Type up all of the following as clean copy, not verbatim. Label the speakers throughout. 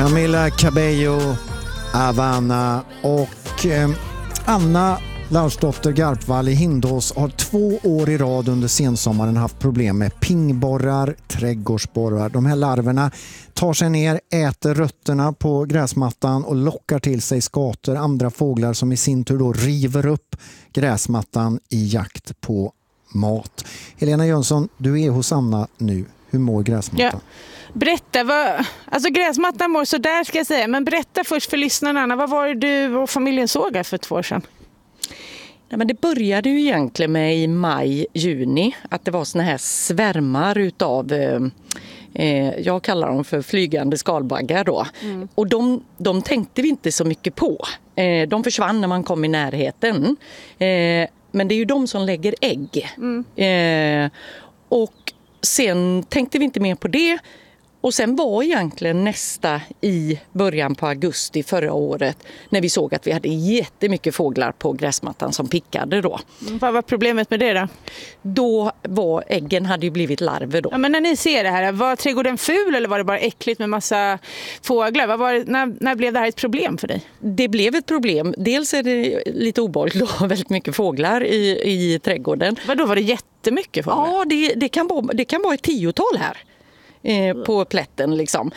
Speaker 1: Camila Cabello, Havana och Anna Larsdotter Garpvall i Hindås har 2 år i rad under sensommaren haft problem med pingborrar, trädgårdsborrar. De här larverna tar sig ner, äter rötterna på gräsmattan och lockar till sig skator, andra fåglar som i sin tur då river upp gräsmattan i jakt på mat. Helena Jönsson, du är hos Anna nu. Hur mår gräsmattan?
Speaker 2: Ja. Berätta, alltså gräsmattan mår så där ska jag säga, men berätta först för lyssnarna, Anna, vad var det du och familjen såg här för 2 år sedan?
Speaker 3: Ja, men det började ju egentligen med i maj, juni, att det var såna här svärmar utav, jag kallar dem för flygande skalbaggar då. Mm. Och de tänkte vi inte så mycket på. De försvann när man kom i närheten. Men det är ju de som lägger ägg. Mm. Och sen tänkte vi inte mer på det. Och sen var egentligen nästa i början på augusti förra året när vi såg att vi hade jättemycket fåglar på gräsmattan som pickade då.
Speaker 2: Vad var problemet med det då?
Speaker 3: Då var äggen hade ju blivit larver då.
Speaker 2: Ja, men när ni ser det här, var trädgården ful eller var det bara äckligt med massa fåglar? När blev det här ett problem för dig?
Speaker 3: Det blev ett problem. Dels är det lite obehagligt att ha väldigt mycket fåglar i trädgården.
Speaker 2: Vadå, var det jättemycket fåglar?
Speaker 3: Ja, det kan vara ett 10-tal här. På plätten liksom.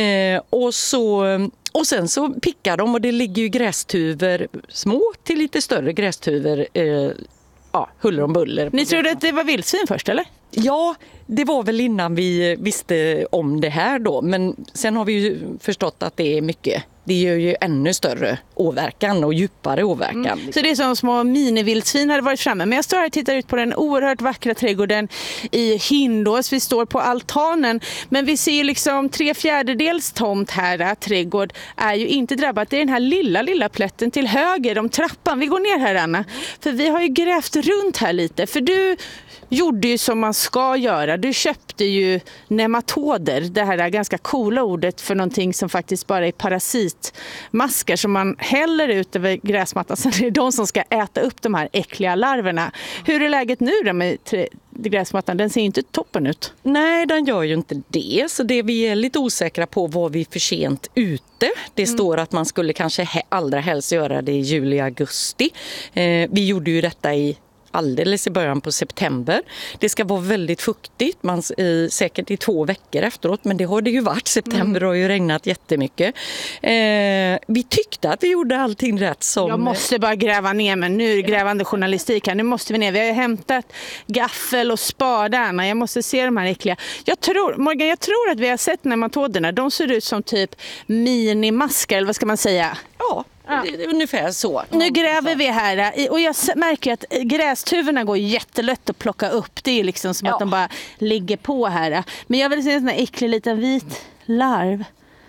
Speaker 3: Och sen så pickar de och det ligger ju grästuvor, små till lite större grästuvor, huller om buller.
Speaker 2: Ni trodde att det var vildsvin först eller?
Speaker 3: Ja, det var väl innan vi visste om det här då, men sen har vi ju förstått att det är mycket. Det gör ju ännu större åverkan och djupare åverkan.
Speaker 2: Mm. Så det är som små minivildsvin hade varit framme. Men jag står här och tittar ut på den oerhört vackra trädgården i Hindås. Vi står på altanen. Men vi ser liksom 3/4 tomt här. Trädgård är ju inte drabbat. Det är den här lilla plätten till höger om trappan. Vi går ner här, Anna. För vi har ju grävt runt här lite. För du gjorde ju som man ska göra. Du köpte ju nematoder. Det här är ganska coola ordet för någonting som faktiskt bara är parasitmaskar som man häller ut över gräsmattan. Så det är de som ska äta upp de här äckliga larverna. Hur är läget nu då med gräsmattan? Den ser inte toppen ut.
Speaker 3: Nej, den gör ju inte det. Så det vi är lite osäkra på var vi för sent ute. Det står att man skulle kanske allra helst göra det i juli, augusti. Vi gjorde ju detta alldeles i början på september. Det ska vara väldigt fuktigt, säkert i 2 veckor efteråt, men det har det ju varit. September har ju regnat jättemycket. Vi tyckte att vi gjorde allting rätt som...
Speaker 2: Jag måste bara gräva ner, men nu är det grävande journalistik här. Nu måste vi ner. Vi har ju hämtat gaffel och spadarna. Jag måste se de här äckliga. Jag tror att vi har sett nematoderna. De ser ut som typ minimaskar, eller vad ska man säga?
Speaker 3: Ja. Det är ungefär så.
Speaker 2: Nu gräver vi här och jag märker att grästuvorna går jättelätt att plocka upp. Det är liksom som att de bara ligger på här. Men jag vill se en sån här äcklig liten vit larv.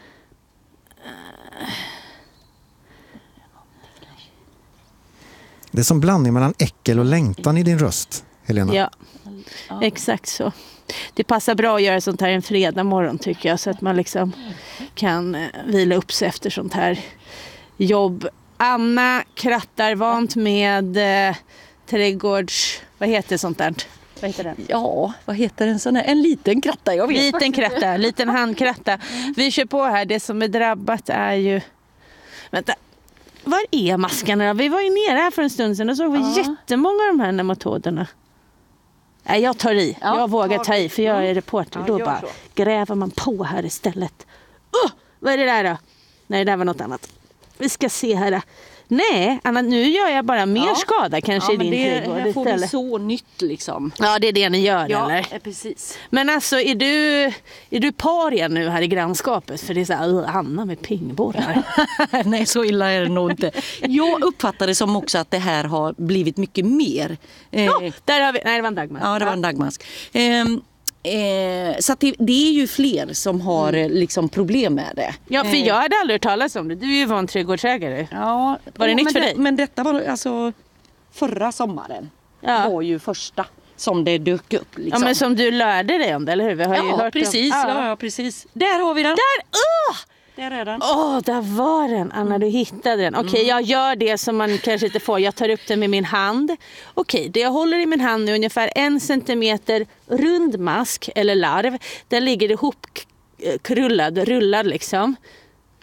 Speaker 1: Det är som blandning mellan äckel och längtan i din röst, Helena.
Speaker 2: Ja, exakt så. Det passar bra att göra sånt här en fredag morgon tycker jag. Så att man liksom kan vila upp sig efter sånt här jobb. Anna krattar vant med trädgårds... Vad heter sånt där? Vad heter den?
Speaker 3: Ja, vad heter en sån här? En liten kratta, jag vet.
Speaker 2: Liten kratta, liten handkratta. Vi kör på här. Det som är drabbat är ju... Vänta. Var är maskarna? Vi var ju nere här för en stund sedan och såg vi jättemånga av de här nematoderna. Nej, jag tar i. Jag vågar ta i för jag är reporter. Då bara gräver man på här istället. Vad är det där då? Nej, det där var något annat. Vi ska se här. Nej, Anna, nu gör jag bara mer skada kanske i din trädgård.
Speaker 3: Här får vi så nytt liksom.
Speaker 2: Ja, det är det ni gör, eller?
Speaker 3: Ja, precis.
Speaker 2: Men alltså, är du paria nu här i grannskapet? För det är så här, Anna med pingborrar.
Speaker 3: Nej, så illa är det nog inte. Jag uppfattar det som också att det här har blivit mycket mer.
Speaker 2: Där har vi... Nej, det var en dagmask.
Speaker 3: Ja, det var en dagmask. Så att det är ju fler som har liksom problem med det.
Speaker 2: Ja, för jag hade aldrig hört talas om det. Du är ju van trädgårdsägare.
Speaker 3: Ja,
Speaker 2: var det nytt för dig?
Speaker 3: Men detta var alltså förra sommaren. Var ju första som det dök upp. Liksom.
Speaker 2: Ja, men som du lärde dig om det, eller hur? Vi har ju hört
Speaker 3: precis.
Speaker 2: om...
Speaker 3: Ja, precis. Där har vi den. Där är den.
Speaker 2: Där var den. Anna, du hittade den. Okej, jag gör det som man kanske inte får. Jag tar upp den med min hand. Okej, det jag håller i min hand är ungefär 1 centimeter rund mask eller larv. Den ligger ihop rullad liksom.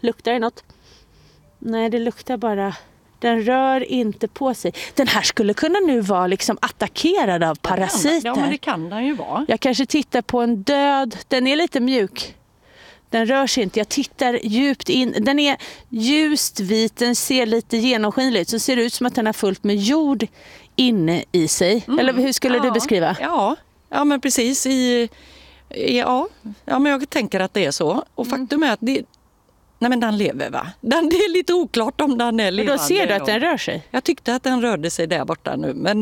Speaker 2: Luktar det något? Nej, det luktar bara... Den rör inte på sig. Den här skulle kunna nu vara liksom attackerad av parasiter.
Speaker 3: Ja, men det kan den ju vara.
Speaker 2: Jag kanske tittar på en död. Den är lite mjuk. Den rör sig inte. Jag tittar djupt in. Den är ljust vit. Den ser lite genomskinlig ut. Så ser det ut som att den har fullt med jord inne i sig. Eller hur skulle du beskriva?
Speaker 3: Ja, men precis. Ja, men jag tänker att det är så. Och faktum är att nej, men den lever, va? Det är lite oklart om den är levande.
Speaker 2: Men då ser du att den rör sig?
Speaker 3: Jag tyckte att den rörde sig där borta nu. Men,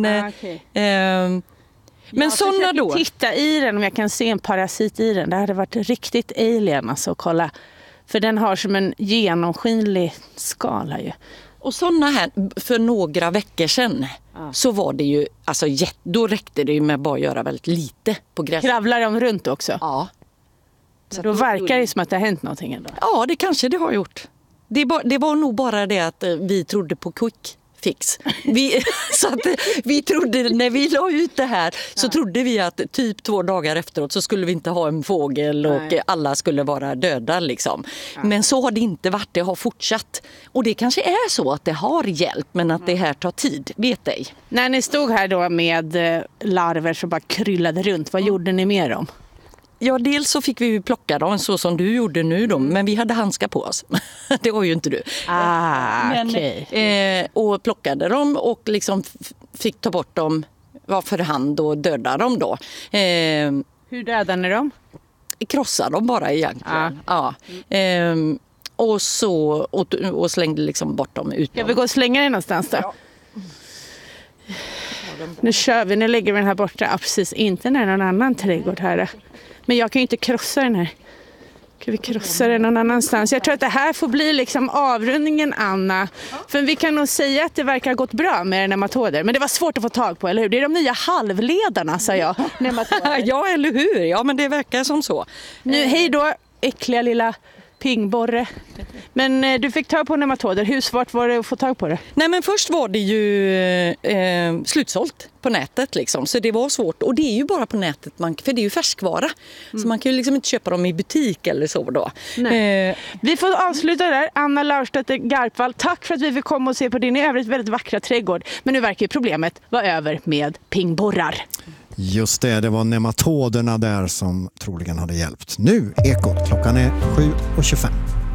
Speaker 3: men
Speaker 2: jag
Speaker 3: sådana då?
Speaker 2: Titta i den om jag kan se en parasit i den. Det hade varit riktigt alien alltså att kolla. För den har som en genomskinlig skala ju.
Speaker 3: Och sådana här, för några veckor sedan så var det ju, alltså då räckte det ju med bara göra väldigt lite på gräset.
Speaker 2: Kravlar de runt också?
Speaker 3: Ja.
Speaker 2: Så då verkar det som att det har hänt någonting ändå.
Speaker 3: Ja, det kanske det har gjort. Det var nog bara det att vi trodde på quick fix. Så att vi trodde, när vi la ut det här så trodde vi att typ 2 dagar efteråt så skulle vi inte ha en fågel och alla skulle vara döda liksom. Men så har det inte varit, det har fortsatt. Och det kanske är så att det har hjälpt, men att det här tar tid, vet ej.
Speaker 2: När ni stod här då med larver som bara kryllade runt, vad gjorde ni med dem?
Speaker 3: Ja, dels så fick vi ju plocka dem så som du gjorde nu då, men vi hade handskar på oss. Det har ju inte du.
Speaker 2: Okej.
Speaker 3: Och plockade dem och liksom fick ta bort dem för hand och döda dem då.
Speaker 2: Hur dödade ni dem?
Speaker 3: Krossa dem bara egentligen. Ja. Och slängde liksom bort dem ut.
Speaker 2: Jag vill gå och slänga den någonstans då. Ja. Nu kör vi, nu lägger vi den här borta. Precis, inte när någon annan trädgård här. Men jag kan ju inte krossa den här. Kan vi krossa den någon annanstans? Jag tror att det här får bli liksom avrundningen, Anna. För vi kan nog säga att det verkar ha gått bra med nematoder. Men det var svårt att få tag på, eller hur? Det är de nya halvledarna, sa jag. Nematoder.
Speaker 3: Ja, eller hur? Ja, men det verkar som så.
Speaker 2: Nu, hej då, äckliga lilla pingborre. Men du fick tag på nematoder. Hur svårt var det att få tag på det?
Speaker 3: Nej, men först var det ju slutsålt på nätet liksom. Så det var svårt. Och det är ju bara på nätet, för det är ju färskvara. Så man kan ju liksom inte köpa dem i butik eller så då.
Speaker 2: Vi får avsluta där. Anna Laurstetter Garpvall, tack för att vi fick komma och se på din i övrigt väldigt vackra trädgård. Men nu verkar ju problemet vara över med pingborrar.
Speaker 1: Just det var nematoderna där som troligen hade hjälpt. Nu, Ekot, klockan är 7:25.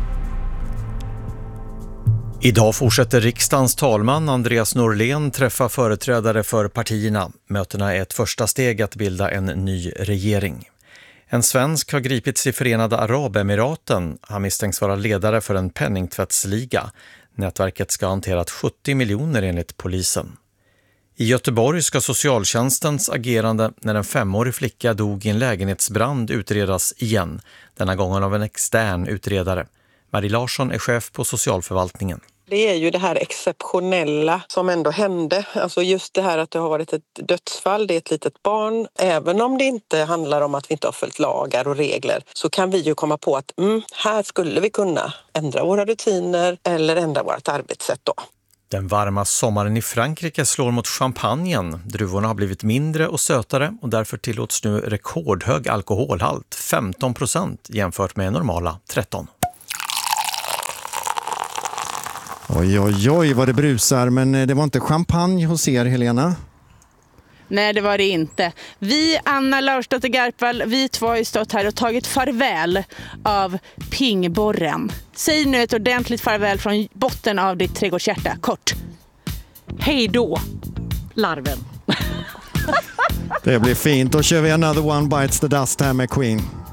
Speaker 4: Idag fortsätter riksdagens talman Andreas Norlén träffa företrädare för partierna. Mötena är ett första steg att bilda en ny regering. En svensk har gripits i Förenade Arabemiraten. Han misstänks vara ledare för en penningtvättsliga. Nätverket ska ha hanterat 70 miljoner enligt polisen. I Göteborg ska socialtjänstens agerande när en 5-årig flicka dog i en lägenhetsbrand utredas igen. Denna gången av en extern utredare. Marie Larsson är chef på socialförvaltningen.
Speaker 5: Det är ju det här exceptionella som ändå hände. Alltså just det här att det har varit ett dödsfall, det är ett litet barn. Även om det inte handlar om att vi inte har följt lagar och regler så kan vi ju komma på att här skulle vi kunna ändra våra rutiner eller ändra vårt arbetssätt då.
Speaker 4: Den varma sommaren i Frankrike slår mot champagnen. Druvorna har blivit mindre och sötare och därför tillåts nu rekordhög alkoholhalt, 15% jämfört med normala 13%.
Speaker 1: Oj, vad det brusar, men det var inte champagne hos er, Helena?
Speaker 2: Nej, det var det inte. Vi, Anna Laurstetter Garpvall, vi två har ju stått här och tagit farväl av pingborren. Säg nu ett ordentligt farväl från botten av ditt trädgårdshjärta, kort.
Speaker 3: Hej då, larven.
Speaker 1: Det blir fint. Då kör vi Another One Bites the Dust här med Queen.